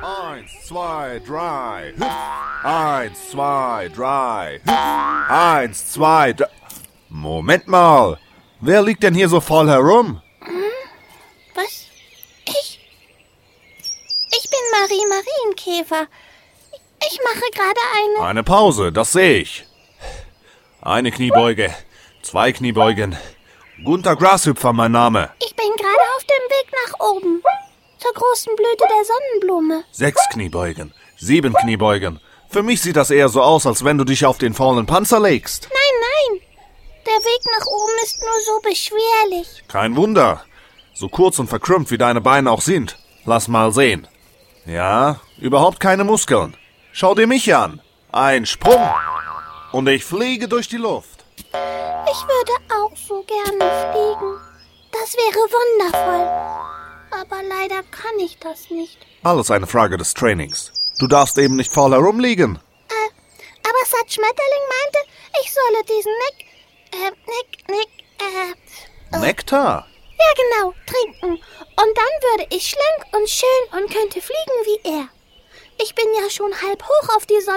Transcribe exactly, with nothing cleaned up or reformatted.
Eins, zwei, drei. Hüpf. Eins, zwei, drei. Hüpf. Eins, zwei, drei. Moment mal. Wer liegt denn hier so faul herum? Hm? Was? Ich? Ich bin Marie Marienkäfer. Ich mache gerade eine... Eine Pause, das sehe ich. Eine Kniebeuge, zwei Kniebeugen. Gunther Grashüpfer, mein Name. Ich bin gerade auf dem Weg nach oben. Zur großen Blüte der Sonnenblume. Sechs Kniebeugen, sieben Kniebeugen. Für mich sieht das eher so aus, als wenn du dich auf den faulen Panzer legst. Nein, nein. Der Weg nach oben ist nur so beschwerlich. Kein Wunder. So kurz und verkrümmt wie deine Beine auch sind. Lass mal sehen. Ja, überhaupt keine Muskeln. Schau dir mich an. Ein Sprung. Und ich fliege durch die Luft. Ich würde auch so gerne fliegen. Das wäre wundervoll. Aber leider kann ich das nicht. Alles eine Frage des Trainings. Du darfst eben nicht faul herumliegen. Äh, aber Sat Schmetterling meinte, ich solle diesen Nick, äh, Nick, Nick, äh... Nektar? Ja, genau, trinken. Und dann würde ich schlank und schön und könnte fliegen wie er. Ich bin ja schon halb hoch auf die Sonne.